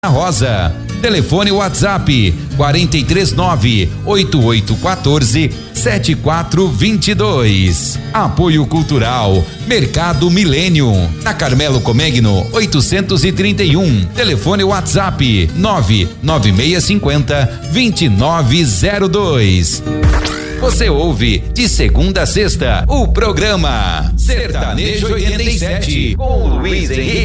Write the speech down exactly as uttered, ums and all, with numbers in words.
Rosa. Telefone WhatsApp quarenta e três nove, oito oito um quatro, sete quatro dois dois. Apoio Cultural Mercado Milênio, na Carmelo Comegno oitocentos e trinta e um. Telefone WhatsApp nove nove seis cinco zero, dois nove zero dois. Você ouve de segunda a sexta o programa Sertanejo oitenta e sete com Luiz Henrique.